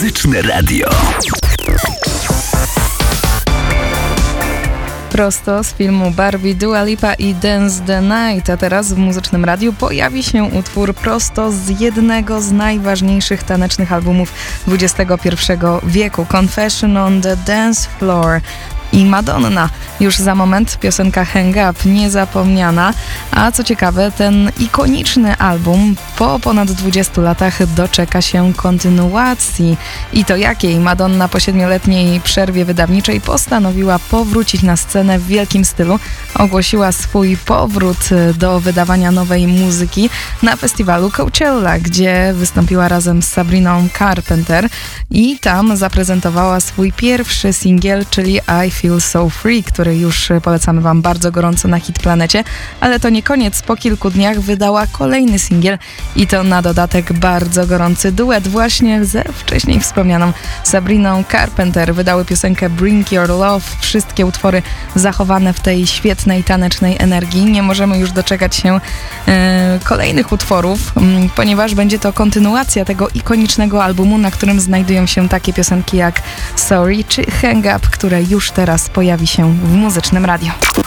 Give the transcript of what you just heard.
Muzyczne Radio. Prosto z filmu Barbie, Dua Lipa i Dance the Night, a teraz w Muzycznym Radiu pojawi się utwór prosto z jednego z najważniejszych tanecznych albumów XXI wieku, Confession on the Dance Floor. I Madonna. Już za moment piosenka Hang Up, niezapomniana. A co ciekawe, ten ikoniczny album po ponad 20 latach doczeka się kontynuacji. I to jakiej? Madonna po 7-letniej przerwie wydawniczej postanowiła powrócić na scenę w wielkim stylu. Ogłosiła swój powrót do wydawania nowej muzyki na festiwalu Coachella, gdzie wystąpiła razem z Sabriną Carpenter i tam zaprezentowała swój pierwszy singiel, czyli I Feel So Free, który już polecamy Wam bardzo gorąco na Hit Planecie, ale to nie koniec. Po kilku dniach wydała kolejny singiel i to na dodatek bardzo gorący duet właśnie ze wcześniej wspomnianą Sabriną Carpenter. Wydały piosenkę Bring Your Love, wszystkie utwory zachowane w tej świetnej tanecznej energii. Nie możemy już doczekać się kolejnych utworów, ponieważ będzie to kontynuacja tego ikonicznego albumu, na którym znajdują się takie piosenki jak Sorry czy Hang Up, które już teraz pojawi się w Muzycznym Radio.